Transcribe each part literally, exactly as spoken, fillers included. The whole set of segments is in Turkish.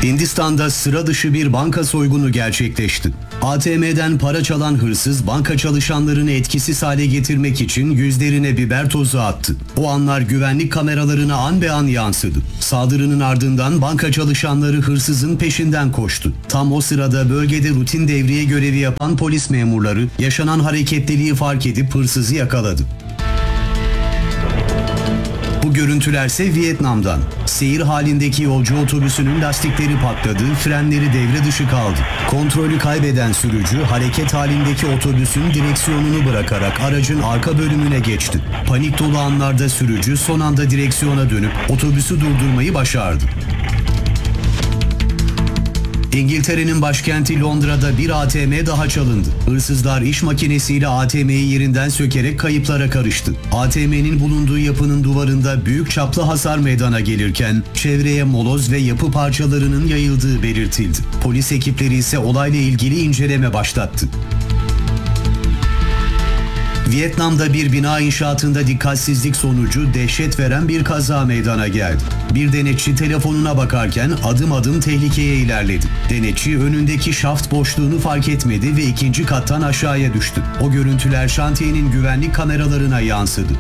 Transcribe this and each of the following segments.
Hindistan'da sıra dışı bir banka soygunu gerçekleşti. A T M'den para çalan hırsız banka çalışanlarını etkisiz hale getirmek için yüzlerine biber tozu attı. O anlar güvenlik kameralarına an be an yansıdı. Saldırının ardından banka çalışanları hırsızın peşinden koştu. Tam o sırada bölgede rutin devriye görevi yapan polis memurları yaşanan hareketliliği fark edip hırsızı yakaladı. Bu görüntülerse Vietnam'dan. Seyir halindeki yolcu otobüsünün lastikleri patladı, frenleri devre dışı kaldı. Kontrolü kaybeden sürücü hareket halindeki otobüsün direksiyonunu bırakarak aracın arka bölümüne geçti. Panik dolu anlarda sürücü son anda direksiyona dönüp otobüsü durdurmayı başardı. İngiltere'nin başkenti Londra'da bir A T M daha çalındı. Hırsızlar iş makinesiyle A T M'yi yerinden sökerek kayıplara karıştı. A T M'nin bulunduğu yapının duvarında büyük çaplı hasar meydana gelirken çevreye moloz ve yapı parçalarının yayıldığı belirtildi. Polis ekipleri ise olayla ilgili inceleme başlattı. Vietnam'da bir bina inşaatında dikkatsizlik sonucu dehşet veren bir kaza meydana geldi. Bir denetçi telefonuna bakarken adım adım tehlikeye ilerledi. Denetçi önündeki şaft boşluğunu fark etmedi ve ikinci kattan aşağıya düştü. O görüntüler şantiyenin güvenlik kameralarına yansıdı.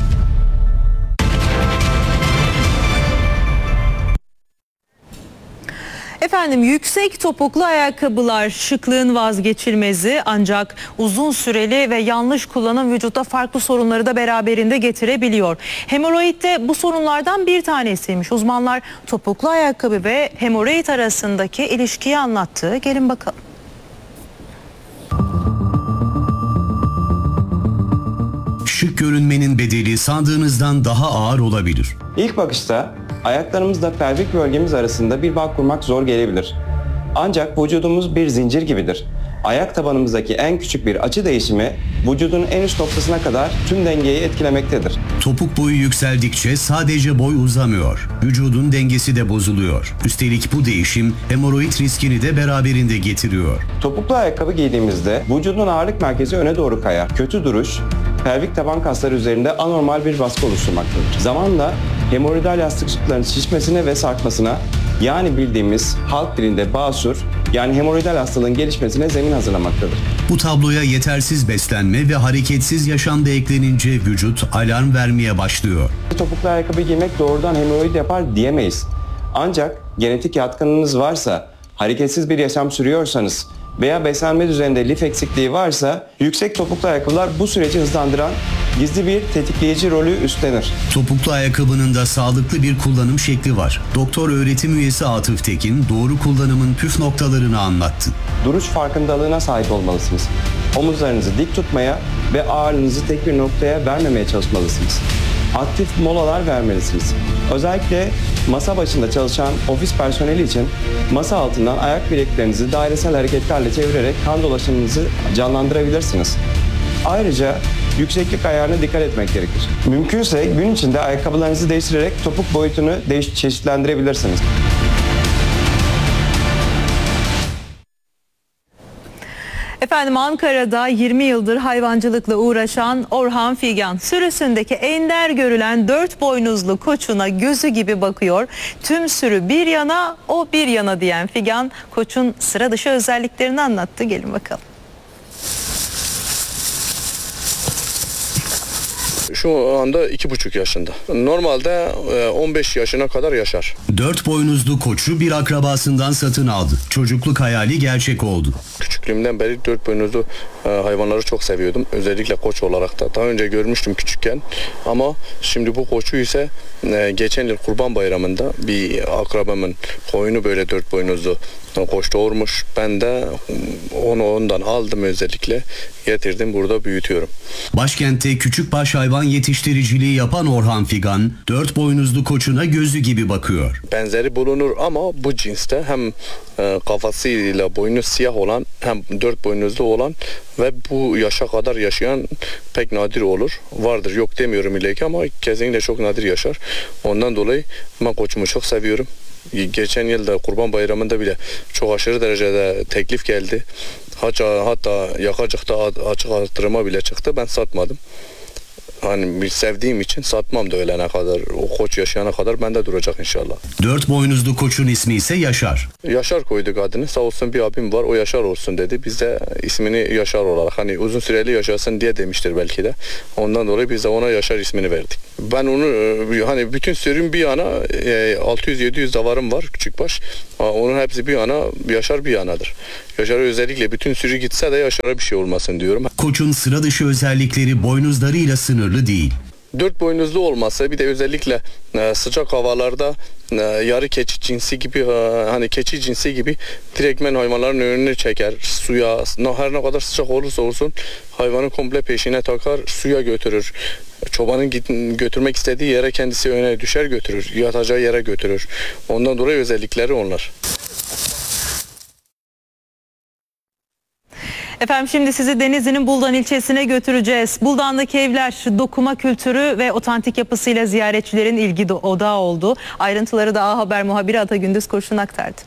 Efendim, yüksek topuklu ayakkabılar şıklığın vazgeçilmezi, ancak uzun süreli ve yanlış kullanım vücutta farklı sorunları da beraberinde getirebiliyor. Hemoroid de bu sorunlardan bir tanesiymiş. Uzmanlar topuklu ayakkabı ve hemoroid arasındaki ilişkiyi anlattı. Gelin bakalım. Şık görünmenin bedeli sandığınızdan daha ağır olabilir. İlk bakışta ayaklarımızla pelvik bölgemiz arasında bir bağ kurmak zor gelebilir. Ancak vücudumuz bir zincir gibidir. Ayak tabanımızdaki en küçük bir açı değişimi vücudun en üst noktasına kadar tüm dengeyi etkilemektedir. Topuk boyu yükseldikçe sadece boy uzamıyor, vücudun dengesi de bozuluyor. Üstelik bu değişim hemoroid riskini de beraberinde getiriyor. Topuklu ayakkabı giydiğimizde vücudun ağırlık merkezi öne doğru kayar. Kötü duruş, pelvik taban kasları üzerinde anormal bir baskı oluşturmaktadır. Zamanla hemoroidal yastıkçıkların şişmesine ve sarkmasına, yani bildiğimiz halk dilinde basur, yani hemoroidal hastalığın gelişmesine zemin hazırlamaktadır. Bu tabloya yetersiz beslenme ve hareketsiz yaşam da eklenince vücut alarm vermeye başlıyor. Topuklu ayakkabı giymek doğrudan hemoroid yapar diyemeyiz. Ancak genetik yatkınlığınız varsa, hareketsiz bir yaşam sürüyorsanız veya beslenme düzeninde lif eksikliği varsa yüksek topuklu ayakkabılar bu süreci hızlandıran gizli bir tetikleyici rolü üstlenir. Topuklu ayakkabının da sağlıklı bir kullanım şekli var. Doktor öğretim üyesi Atıf Tekin doğru kullanımın püf noktalarını anlattı. Duruş farkındalığına sahip olmalısınız. Omuzlarınızı dik tutmaya ve ağırlığınızı tek bir noktaya vermemeye çalışmalısınız. Aktif molalar vermelisiniz. Özellikle masa başında çalışan ofis personeli için masa altından ayak bileklerinizi dairesel hareketlerle çevirerek kan dolaşımınızı canlandırabilirsiniz. Ayrıca yükseklik ayarına dikkat etmek gerekir. Mümkünse gün içinde ayakkabılarınızı değiştirerek topuk boyutunu değiş çeşitlendirebilirsiniz. Efendim, Ankara'da yirmi yıldır hayvancılıkla uğraşan Orhan Figan sürüsündeki ender görülen dört boynuzlu koçuna gözü gibi bakıyor. Tüm sürü bir yana, o bir yana diyen Figan koçun sıra dışı özelliklerini anlattı. Gelin bakalım. Şu anda iki buçuk yaşında. Normalde on beş yaşına kadar yaşar. Dört boynuzlu koçu bir akrabasından satın aldı. Çocukluk hayali gerçek oldu. Küçüklüğümden beri dört boynuzlu hayvanları çok seviyordum. Özellikle koç olarak da. Daha önce görmüştüm küçükken. Ama şimdi bu koçu ise geçen yıl Kurban Bayramı'nda bir akrabamın koyunu böyle dört boynuzlu koç doğurmuş. Ben de onu ondan aldım, özellikle getirdim, burada büyütüyorum. Başkentte küçükbaş hayvan yetiştiriciliği yapan Orhan Figan dört boynuzlu koçuna gözü gibi bakıyor. Benzeri bulunur ama bu cinste hem kafasıyla boynu siyah olan hem dört boynuzlu olan ve bu yaşa kadar yaşayan pek nadir olur. Vardır, yok demiyorum illaki, ama kesinlikle çok nadir yaşar. Ondan dolayı ben koçumu çok seviyorum. Geçen yılda Kurban Bayramı'nda bile çok aşırı derecede teklif geldi. Hatta, hatta Yakacık'ta açık artırıma bile çıktı. Ben satmadım. hani bir sevdiğim için satmam da ölene kadar, o koç yaşayana kadar bende duracak inşallah. Dört boynuzlu koçun ismi ise Yaşar. Yaşar koyduk adını. Sağ olsun bir abim var, o Yaşar olsun dedi. Biz de ismini Yaşar olarak, hani uzun süreli yaşasın diye demiştir belki de. Ondan dolayı biz de ona Yaşar ismini verdik. Ben onu hani bütün sürüm bir yana altı yüz yedi yüz davarım var küçükbaş. Onun hepsi bir yana, Yaşar bir yanadır. Yaşar'a özellikle bütün sürü gitse de Yaşar'a bir şey olmasın diyorum. Koçun sıra dışı özellikleri boynuzlarıyla sınırlı değil. Dört boynuzlu olması, bir de özellikle e, sıcak havalarda e, yarı keçi cinsi gibi, e, hani keçi cinsi gibi direktmen hayvanların önünü çeker. Suya, her ne kadar sıcak olursa olsun hayvanı komple peşine takar, suya götürür. Çobanın git, götürmek istediği yere kendisi öne düşer götürür. Yatacağı yere götürür. Ondan dolayı özellikleri onlar. Efendim şimdi sizi Denizli'nin Buldan ilçesine götüreceğiz. Buldan'daki evler dokuma kültürü ve otantik yapısıyla ziyaretçilerin ilgi odağı oldu. Ayrıntıları da A Haber muhabiri Ata Gündüz Kurşun aktardı.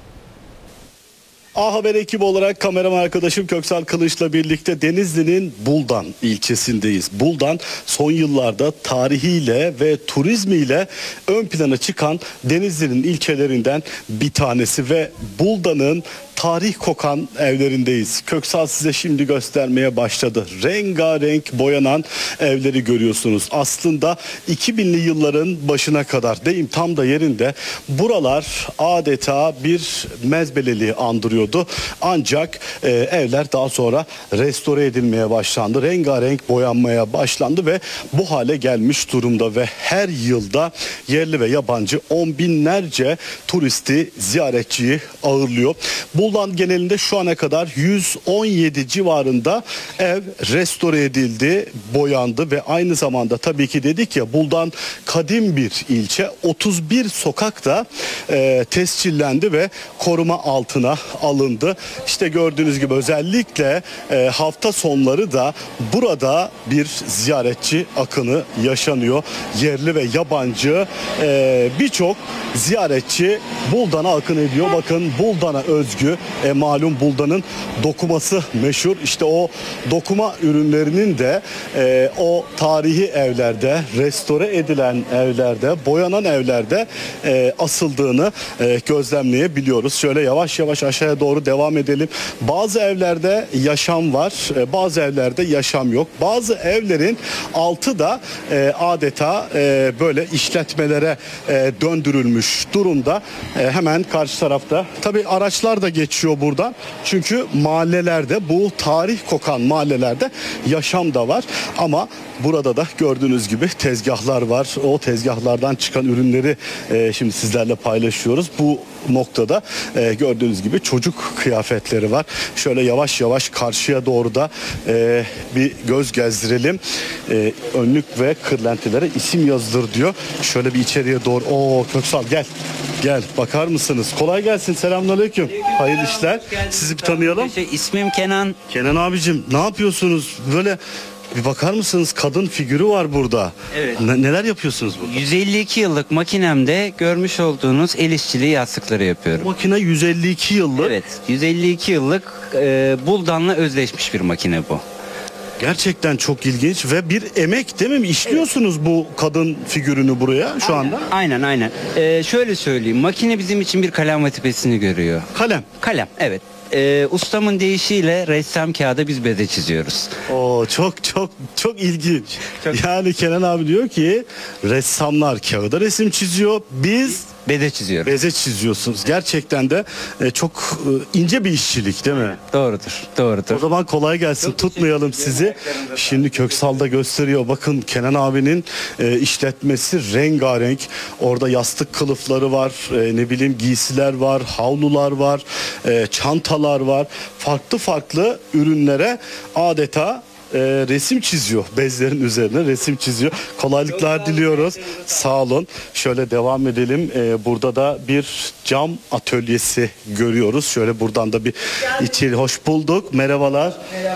A Haber ekibi olarak kameraman arkadaşım Köksal Kılıç'la birlikte Denizli'nin Buldan ilçesindeyiz. Buldan son yıllarda tarihiyle ve turizmiyle ön plana çıkan Denizli'nin ilçelerinden bir tanesi ve Buldan'ın tarih kokan evlerindeyiz. Köksal size şimdi göstermeye başladı. Rengarenk boyanan evleri görüyorsunuz. Aslında iki binli yılların başına kadar, deyim tam da yerinde, buralar adeta bir mezbeleliği andırıyordu. Ancak e, evler daha sonra restore edilmeye başlandı. Rengarenk boyanmaya başlandı ve bu hale gelmiş durumda ve her yılda yerli ve yabancı on binlerce turisti, ziyaretçiyi ağırlıyor. Buldan genelinde şu ana kadar yüz on yedi civarında ev restore edildi, boyandı ve aynı zamanda tabii ki dedik ya, Buldan kadim bir ilçe. otuz bir sokak da e, tescillendi ve koruma altına alındı. İşte gördüğünüz gibi özellikle e, hafta sonları da burada bir ziyaretçi akını yaşanıyor. Yerli ve yabancı e, birçok ziyaretçi Buldan'a akın ediyor. Bakın Buldan'a özgü e, malum Buldan'ın dokuması meşhur. İşte o dokuma ürünlerinin de e, o tarihi evlerde, restore edilen evlerde, boyanan evlerde e, asıldığını e, gözlemleyebiliyoruz. Şöyle yavaş yavaş aşağıya doğru devam edelim. Bazı evlerde yaşam var, e, bazı evlerde yaşam yok. Bazı evlerin altı da e, adeta e, böyle işletmelere e, döndürülmüş durumda. E, hemen karşı tarafta. Tabii araçlar da geçiyor buradan. Çünkü mahallelerde, bu tarih kokan mahallelerde yaşam da var. Ama burada da gördüğünüz gibi tezgahlar var. O tezgahlardan çıkan ürünleri e, şimdi sizlerle paylaşıyoruz. Bu noktada e, gördüğünüz gibi çocuk kıyafetleri var. Şöyle yavaş yavaş karşıya doğru da e, bir göz gezdirelim. E, önlük ve kırlentilere isim yazdır diyor. Şöyle bir içeriye doğru. Oo Köksal gel. Gel bakar mısınız? Kolay gelsin. Selamünaleyküm. Hayırlı işler. Sizi bir tanıyalım. Şey, ismim Kenan. Kenan abicim ne yapıyorsunuz? Böyle bir bakar mısınız? Kadın figürü var burada. Evet. Ne- neler yapıyorsunuz burada? yüz elli iki yıllık makinemde görmüş olduğunuz el işçiliği yastıkları yapıyorum. Makine yüz elli iki yıllık. Evet, yüz elli iki yıllık e, Buldan'la özleşmiş bir makine bu. Gerçekten çok ilginç ve bir emek değil mi? İşliyorsunuz bu kadın figürünü buraya şu anda. Aynen aynen. E, şöyle söyleyeyim, makine bizim için bir kalem vatifesini görüyor. Kalem. Kalem, evet. E, ustamın deyişiyle ressam kağıda biz beze çiziyoruz. Oo çok çok çok ilginç. Yani Kenan abi diyor ki ressamlar kağıda resim çiziyor. Biz Beze çiziyoruz. beze çiziyorsunuz. Gerçekten de e, çok e, ince bir işçilik değil mi? Doğrudur, doğrudur. O zaman kolay gelsin. Tutmayalım sizi. Şimdi Köksal'da gösteriyor. Bakın Kenan abinin e, işletmesi rengarenk. Orada yastık kılıfları var. E, ne bileyim giysiler var. Havlular var. E, çantalar var. Farklı farklı ürünlere adeta e, resim çiziyor. Bezlerin üzerine resim çiziyor. Kolaylıklar diliyoruz. Sağ olun. Şöyle devam edelim. E, burada da bir cam atölyesi görüyoruz. Şöyle buradan da bir içeri hoş bulduk. Merhabalar. Merhabalar.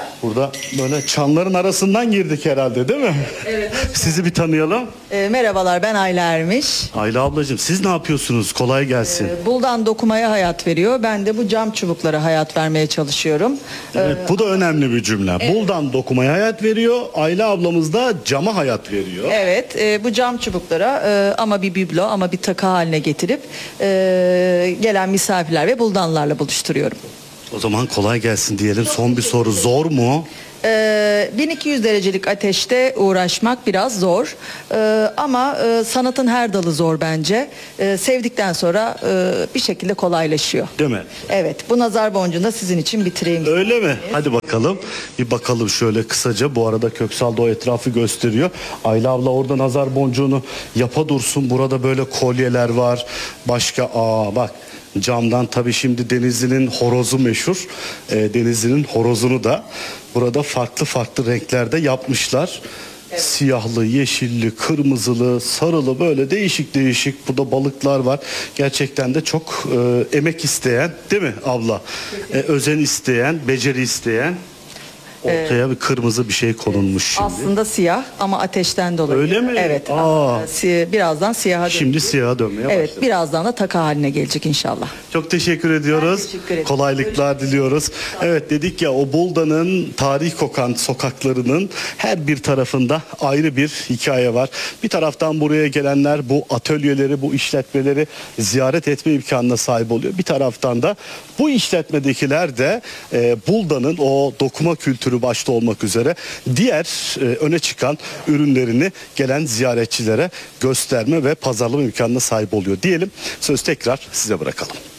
Burada böyle çanların arasından girdik herhalde, değil mi? Evet. Sizi bir tanıyalım. E, merhabalar, ben Ayla Ermiş. Ayla ablacığım, siz ne yapıyorsunuz? Kolay gelsin. E, Buldan dokumaya hayat veriyor. Ben de bu cam çubuklara hayat vermeye çalışıyorum. E, Evet, bu da önemli bir cümle. Buldan dokumaya hayat veriyor. Ayla ablamız da cama hayat veriyor. Evet, e, bu cam çubuklara e, ama bir biblo ama bir takı haline getirip e, gelen misafirler ve buldanlarla buluşturuyorum. O zaman kolay gelsin diyelim. Son bir soru. Zor mu? E, bin iki yüz derecelik ateşte uğraşmak biraz zor. E, ama e, sanatın her dalı zor bence. E, sevdikten sonra e, bir şekilde kolaylaşıyor. Değil mi? Evet, bu nazar boncuğunu da sizin için bitireyim. Öyle mi? Hadi bakalım. Bir bakalım şöyle kısaca. Bu arada Köksal da o etrafı gösteriyor. Ayla abla orada nazar boncuğunu yapa dursun. Burada böyle kolyeler var. Başka aa bak. Camdan tabii şimdi Denizli'nin horozu meşhur. E, Denizli'nin horozunu da burada farklı farklı renklerde yapmışlar. Siyahlı, yeşilli, kırmızılı, sarılı böyle değişik değişik. Burada balıklar var. Gerçekten de çok e, emek isteyen, değil mi abla? E, özen isteyen, beceri isteyen. Ortaya bir kırmızı bir şey konulmuş şimdi. Aslında siyah ama ateşten dolayı. Öyle mi? Evet. Aa. Si- Birazdan siyaha Şimdi dönecek. siyaha dönmeye Evet, başladı. birazdan da taka haline gelecek inşallah. Çok teşekkür ediyoruz. Ben teşekkür ederim. Kolaylıklar diliyoruz. Evet, dedik ya, o Bulda'nın tarih kokan sokaklarının her bir tarafında ayrı bir hikaye var. Bir taraftan buraya gelenler bu atölyeleri, bu işletmeleri ziyaret etme imkanına sahip oluyor. Bir taraftan da bu işletmedekiler de e, Bulda'nın o dokuma kültürü başta olmak üzere diğer e, öne çıkan ürünlerini gelen ziyaretçilere gösterme ve pazarlama imkanına sahip oluyor diyelim. Söz tekrar size bırakalım.